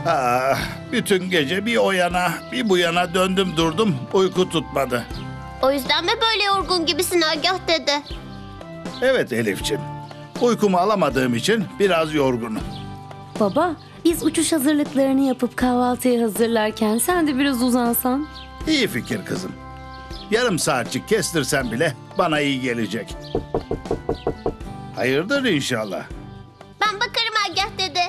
Bütün gece bir o yana bir bu yana döndüm durdum, uyku tutmadı. O yüzden mi böyle yorgun gibisin Agah dede? Evet Elifçim, uykumu alamadığım için biraz yorgunum. Baba, biz uçuş hazırlıklarını yapıp kahvaltıyı hazırlarken sen de biraz uzansan. İyi fikir kızım. Yarım saatçik kestirsen bile bana iyi gelecek. Hayırdır inşallah. Ben bakarım Agah dede.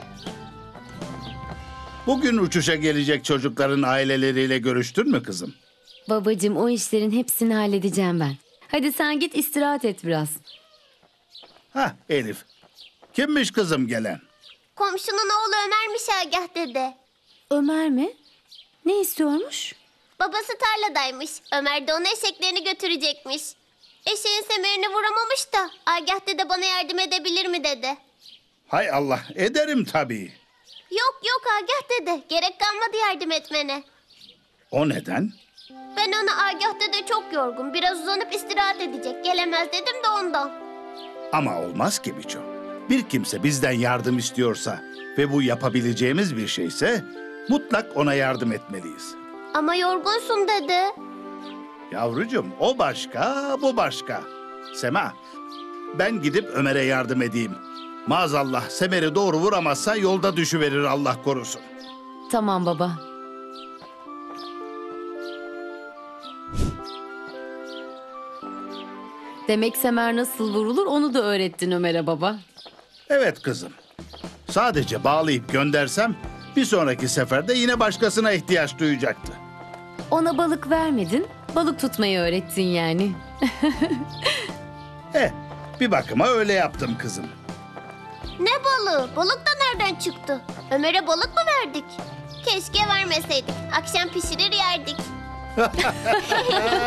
Bugün uçuşa gelecek çocukların aileleriyle görüştün mü kızım? Babacığım, o işlerin hepsini halledeceğim ben. Hadi sen git istirahat et biraz. Hah Elif, kimmiş kızım gelen? Komşunun oğlu Ömer'miş Agah dede. Ömer mi? Ne istiyormuş? Babası tarladaymış. Ömer de ona eşeklerini götürecekmiş. Eşeğin semerini vuramamış da Agah dede bana yardım edebilir mi dedi. Hay Allah, ederim tabii. Yok yok Agah dede, gerek kalmadı yardım etmene. O neden? Ben ona Agah dede çok yorgun, biraz uzanıp istirahat edecek, gelemez dedim de ondan. Ama olmaz ki Biço. Bir kimse bizden yardım istiyorsa ve bu yapabileceğimiz bir şeyse mutlak ona yardım etmeliyiz. Ama yorgunsun dedi. Yavrucuğum, o başka, bu başka. Sema, ben gidip Ömer'e yardım edeyim. Maazallah semeri doğru vuramazsa yolda düşüverir, Allah korusun. Tamam baba. Demek semer nasıl vurulur onu da öğrettin Ömer'e baba. Evet kızım. Sadece bağlayıp göndersem bir sonraki seferde yine başkasına ihtiyaç duyacaktı. Ona balık vermedin, balık tutmayı öğrettin yani. Bir bakıma öyle yaptım kızım. Ne balığı? Balık da nereden çıktı? Ömer'e balık mı verdik? Keşke vermeseydik. Akşam pişirir yerdik.